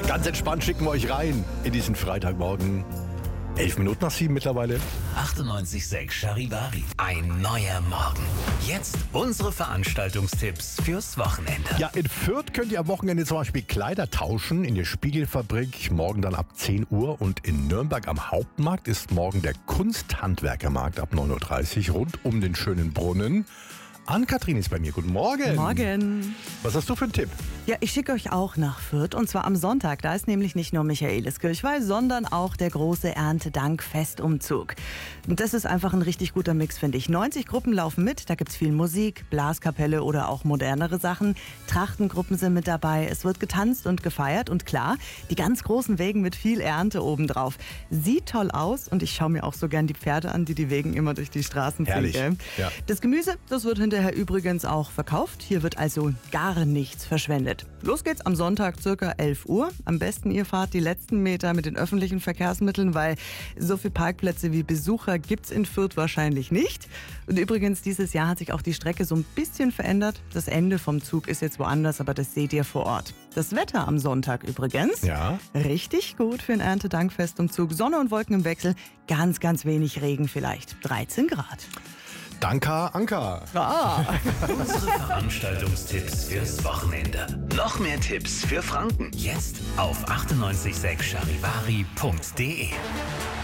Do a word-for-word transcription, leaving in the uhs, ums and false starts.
Ganz entspannt schicken wir euch rein in diesen Freitagmorgen. Elf Minuten nach sieben mittlerweile. achtundneunzig Komma sechs Charivari. Ein neuer Morgen. Jetzt unsere Veranstaltungstipps fürs Wochenende. Ja, in Fürth könnt ihr am Wochenende zum Beispiel Kleider tauschen in der Spiegelfabrik. Morgen dann ab zehn Uhr. Und in Nürnberg am Hauptmarkt ist morgen der Kunsthandwerkermarkt ab neun Uhr dreißig rund um den schönen Brunnen. Ann-Kathrin ist bei mir. Guten Morgen. Morgen. Was hast du für einen Tipp? Ja, ich schicke euch auch nach Fürth und zwar am Sonntag. Da ist nämlich nicht nur Michaeliskirchweih, sondern auch der große Erntedank-Festumzug. Und das ist einfach ein richtig guter Mix, finde ich. neunzig Gruppen laufen mit, da gibt's viel Musik, Blaskapelle oder auch modernere Sachen. Trachtengruppen sind mit dabei, es wird getanzt und gefeiert und klar, die ganz großen Wägen mit viel Ernte obendrauf. Sieht toll aus und ich schaue mir auch so gern die Pferde an, die die Wägen immer durch die Straßen ziehen. Herrlich. Gell? Ja. Das Gemüse, das wird hinterher übrigens auch verkauft. Hier wird also gar nichts verschwendet. Los geht's am Sonntag circa elf Uhr. Am besten ihr fahrt die letzten Meter mit den öffentlichen Verkehrsmitteln, weil so viele Parkplätze wie Besucher gibt's in Fürth wahrscheinlich nicht. Und übrigens, dieses Jahr hat sich auch die Strecke so ein bisschen verändert. Das Ende vom Zug ist jetzt woanders, aber das seht ihr vor Ort. Das Wetter am Sonntag übrigens. Ja. Richtig gut für ein Erntedankfestumzug. Sonne und Wolken im Wechsel. Ganz, ganz wenig Regen vielleicht. dreizehn Grad. Danke, Anka. Ah. Unsere Veranstaltungstipps fürs Wochenende. Noch mehr Tipps für Franken. Jetzt auf achtundneunzig Komma sechs charivari punkt de.